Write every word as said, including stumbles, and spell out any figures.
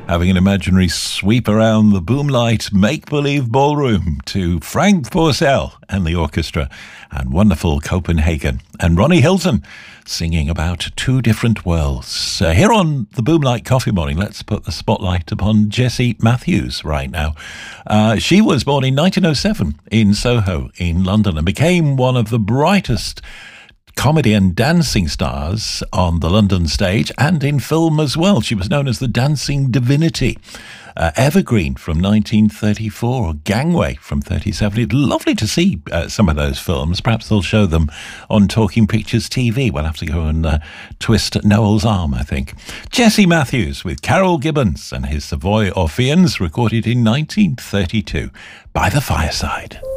having an imaginary sweep around the Boomlight make-believe ballroom to Frank Porcel and the orchestra and wonderful Copenhagen, and Ronnie Hilton singing about two different worlds. Uh, here on the Boomlight Coffee Morning, let's put the spotlight upon Jessie Matthews right now. Uh, she was born in nineteen oh seven in Soho in London and became one of the brightest comedy and dancing stars on the London stage and in film as well. She was known as the Dancing Divinity. Uh, Evergreen from nineteen thirty-four, or Gangway from thirty-seven. It's lovely to see uh, some of those films. Perhaps they'll show them on Talking Pictures T V. We'll have to go and uh, twist Noel's arm, I think. Jessie Matthews with Carol Gibbons and his Savoy Orpheans, recorded in nineteen thirty-two by the fireside.